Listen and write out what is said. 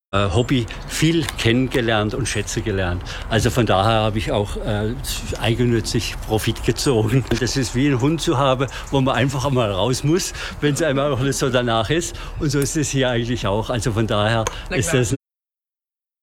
Hobby viel kennengelernt und schätzen gelernt. Also von daher habe ich auch eigennützig Profit gezogen. Das ist wie ein Hund zu haben, wo man einfach einmal raus muss, wenn es einmal auch nicht so danach ist. Und so ist es hier eigentlich auch. Also von daher ist das